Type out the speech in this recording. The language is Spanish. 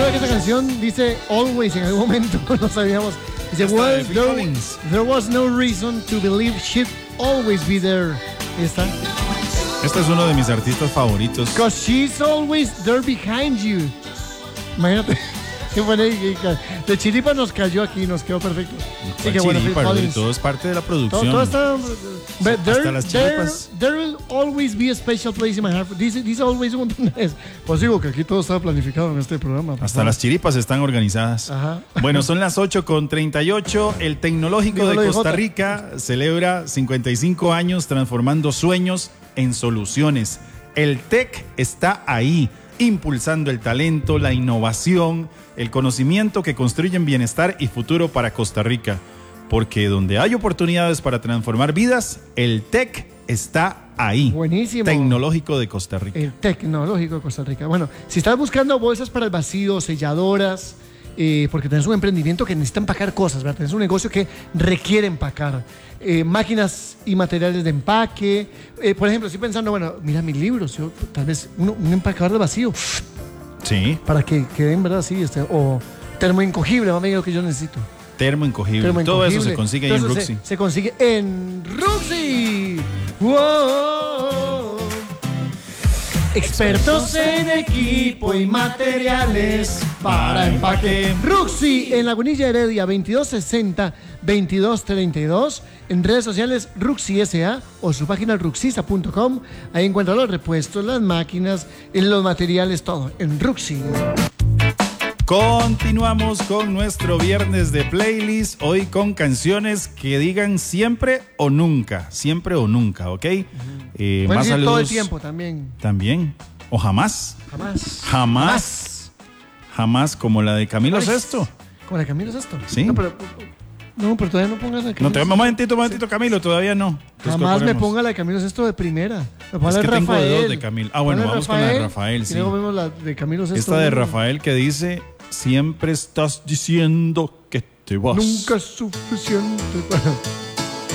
sabe que esta canción dice always en algún momento, no sabíamos. Dice, well, there was no reason to believe she'd always be there. Esta. Este es uno de mis artistas favoritos. Because she's always there behind you. Imagínate. De chiripa nos cayó aquí, nos quedó perfecto. Sí, qué bueno, todo es parte de la producción. Todo está, hasta las chiripas. There will always be a special place in my heart. Dice always un montón de veces. Pues digo que aquí todo está planificado en este programa. Hasta las chiripas están organizadas. Ajá. Bueno, son las 8:38. El Tecnológico de Costa Rica celebra 55 años transformando sueños en soluciones. El TEC está ahí, impulsando el talento, la innovación, el conocimiento que construyen bienestar y futuro para Costa Rica. Porque donde hay oportunidades para transformar vidas, el TEC está ahí. Buenísimo. Tecnológico de Costa Rica. El Tecnológico de Costa Rica. Bueno, si estás buscando bolsas para el vacío, selladoras, porque tenés un emprendimiento que necesita empacar cosas, ¿verdad? Tenés un negocio que requiere empacar. Máquinas y materiales de empaque. Por ejemplo, estoy pensando, bueno, mira mis libros, yo, tal vez un empacador de vacío. Sí. Para que queden, ¿verdad? Sí, o termoincogible, más bien lo que yo necesito. Termoincogible. Todo eso se consigue ahí en Ruxy. Se consigue en Ruxy. ¡Wow! Expertos en equipo y materiales para empaque. Ruxy en Lagunilla Heredia 2260-2232. En redes sociales Ruxy S.A. o su página ruxisa.com. Ahí encuentran los repuestos, las máquinas, los materiales, todo en Ruxy. Continuamos con nuestro viernes de playlist, hoy con canciones que digan siempre o nunca, ¿ok? Más saludos. Todo el tiempo también. También, o jamás. Jamás, como la de Camilo Sesto. ¿Como la de Camilo Sesto? Sí. No, pero todavía no pongas la de Camilo. No, momentito, Camilo, todavía no. Jamás me ponga la de Camilo Sesto de primera. Es que tengo dos de Camilo. Ah, bueno, vamos con la de Rafael, sí. Y luego vemos la de Camilo Sesto. Esta de Rafael que dice... Siempre estás diciendo que te vas. Nunca es suficiente.